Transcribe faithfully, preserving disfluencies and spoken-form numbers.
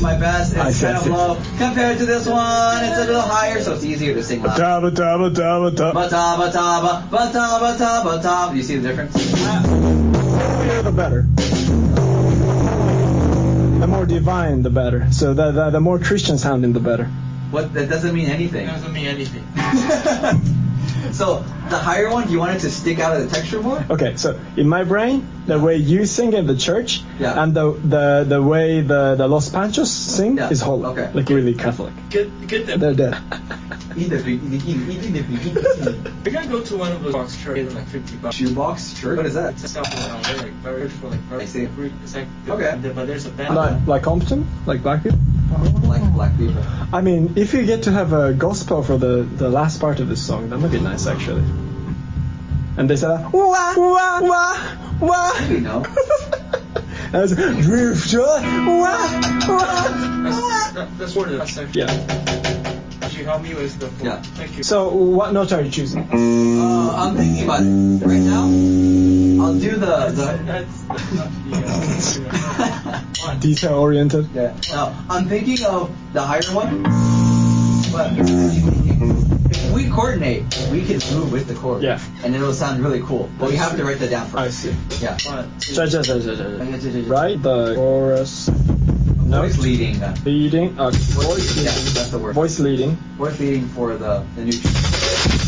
my best. It's I see, kind I of see. low compared to this one. It's a little higher, so it's easier to sing loud. Ta ba ta ba ta ba ta. Ba-ta, ba-ta, ba- ba-ta, ba-ta, ba-ta. Do you see the difference? Higher the better. The more divine, the better. So the, the the more Christian sounding, the better. What? That doesn't mean anything. Doesn't mean anything. So the higher one, you want it to stick out of the texture more? Okay, so in my brain, the way you sing in the church Yeah. and the the the way the, the Los Panchos sing Yeah. is holy, Okay. like really Catholic. Get get them. They're dead. Either be- either- either- either be- We're gonna go to one of those box churches like fifty bucks. Shoebox church? What is that? It's a stuff uh, they're like very for like very I see. It's like Okay. But there's a band. Like like Compton, like black people. Like black people. I mean, if you get to have a gospel for the, the last part of this song, that might be nice actually. And they said, wah wah wah wah. You know. That's drift joy. Wah wah. That's, that, that's what it is. That's Yeah. Could you help me with the phone? Yeah. Thank you. So what note are you choosing? Uh, I'm thinking about it right now. I'll do the the. That's, that's not the uh, Detail oriented. Yeah. No, I'm thinking of the higher one. But if we coordinate, we can move with the chord. Yeah. And it'll sound really cool. But we have to write that down I first. see. Yeah. one, two, Ja, ja, ja, ja, ja. Right? The chorus. Voice leading. Uh, Leading. Uh, voice yeah, leading. that's the word. Voice leading. Voice leading for the the new.